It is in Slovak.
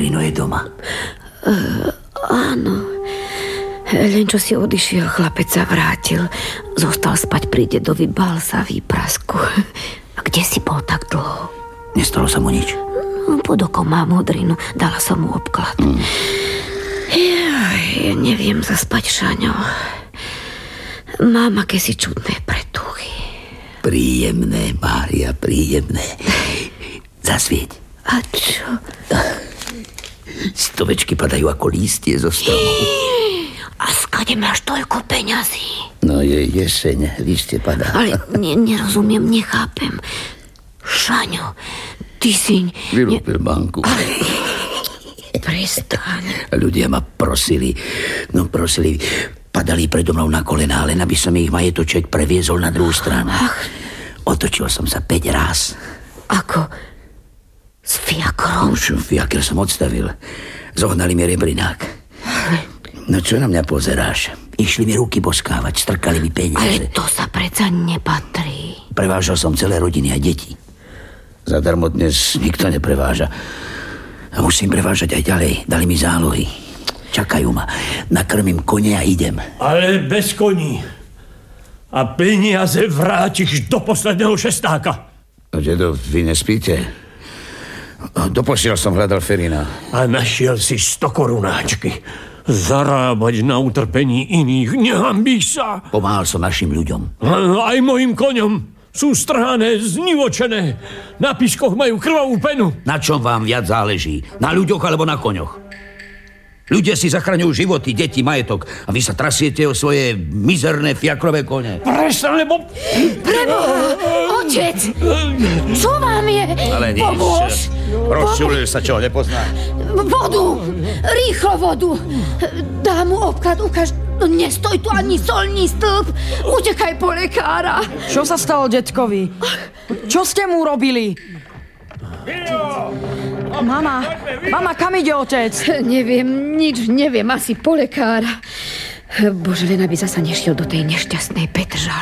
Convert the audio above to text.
Ferino je doma? Áno. Len čo si odišiel, chlapec sa vrátil. Zostal spať pri dedovi Balsa v Výprasku. A kde si bol tak dlho? Nestalo sa mu nič? Pod okom má modrinu. Dala som mu obklad. Ja neviem zaspať, Šaňo. Mám akési čudné pretuchy. Príjemné, Mária, príjemné. Zasvieť. A čo? Stovečky padajú ako lístie zo stromu. A skade máš toľko peňazí? No je jeseň, lístie padá. Ale nerozumiem, nechápem. Šaňo, ty si... Vylúpil banku. Prestaň. Ľudia ma prosili, padali predo mnou na kolená, len aby som ich majetoček previezol na druhú stranu. Otočil som sa 5 ráz. Ako? S fiakrom? Už fiaker som odstavil. Zohnali mi rebrinák. No čo na mňa pozeráš? Išli mi ruky boskávať, strkali mi peniaze. Ale to sa predsa nepatrí. Prevážal som celé rodiny a deti. Zadarmo dnes nikto nepreváža. A musím prevážať aj ďalej. Dali mi zálohy. Čakajú ma. Nakrmím kone a idem. Ale bez koní. A peniaze vrátiš do posledného šestáka. Dedo, vy nespíte? Doposiaľ som hľadal Ferina. A našiel si 100 korunáčky. Zarábať na utrpení iných. Nehambíš sa. Pomáhal som našim ľuďom. Aj mojim koňom. Sú strhané, znivočené. Na piskoch majú krvavú penu. Na čom vám viac záleží? Na ľuďoch alebo na koňoch? Ľudia si zachraňujú životy, deti, majetok. A vy sa trasiete o svoje mizerné fiakrové kone. Prestaň, lebo... Preboha, otec! Čo vám je? Ale nič. Pomôž! Rozčulil sa, čo ho nepozná. Vodu! Rýchlo vodu! Dá mu obklad, ukáž. Nestoj tu ani solný stĺp. Utekaj po lekára. Čo sa stalo detkovi? Čo ste mu robili? Mama, kam ide otec? Neviem, nič neviem, asi po lekára. Bože, len aby zasa nešiel do tej nešťastnej Petržalky.